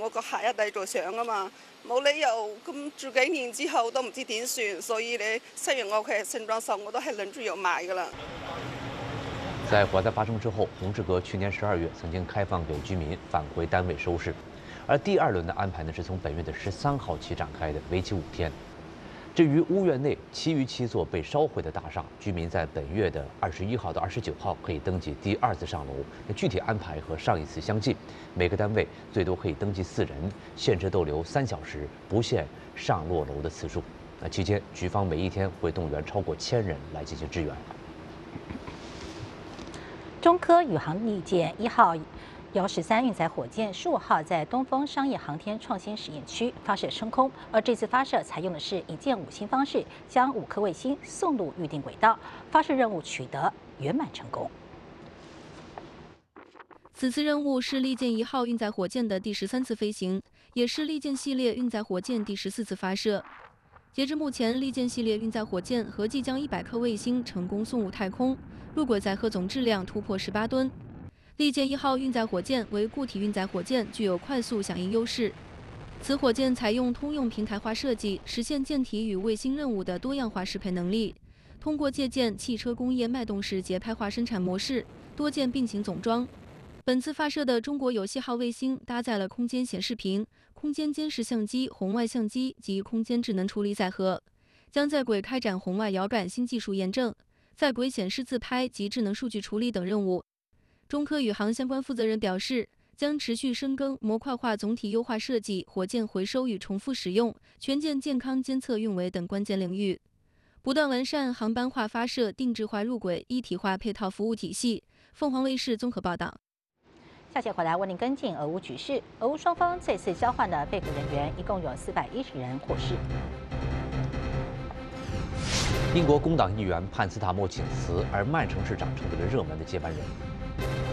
我個下一代着想啊嘛，冇理由咁住幾年之後都唔知點算，所以你雖然我係新裝修，我都係忍住要買噶啦。 在火灾发生之后，红志阁去年12月曾经开放给居民返回单位收拾，而第2轮的安排呢是从本月的13号起展开的，为期5天。至于屋苑内其余7座被烧毁的大厦，居民在本月的21号到29号可以登记第2次上楼。那具体安排和上一次相近，每个单位最多可以登记4人，限制逗留3小时，不限上落楼的次数。那期间，局方每一天会动员超过1000人来进行支援。 中科宇航力舰1号遥13运载火箭15号在东风商业航天创新实验区发射升空，而这次发射采用的是一箭5星方式，将5颗卫星送入预定轨道，发射任务取得圆满成功。 此次任务是利剑1号运载火箭的第13次飞行，也是利剑系列运载火箭第14次发射。截至目前，利剑系列运载火箭合计将100颗卫星成功送入太空，入轨载荷总质量突破18吨。利剑1号运载火箭为固体运载火箭，具有快速响应优势。此火箭采用通用平台化设计，实现舰体与卫星任务的多样化适配能力。通过借鉴汽车工业脉动式节拍化生产模式，多件并行总装。本次发射的中国有希号卫星搭载了空间显示屏、空间监视相机、红外相机及空间智能处理载荷，将在轨开展红外遥感新技术验证、在轨显示自拍及智能数据处理等任务。中科宇航相关负责人表示，将持续深耕模块化总体优化设计、火箭回收与重复使用、全件健康监测运维等关键领域，不断完善航班化发射、定制化入轨、一体化配套服务体系。凤凰卫视综合报道。 下节回来为您跟进俄乌局势。俄乌双方这次交换的被捕人员一共有410人获释。 英国工党议员潘斯塔莫请辞，而曼城市长成为了热门的接班人。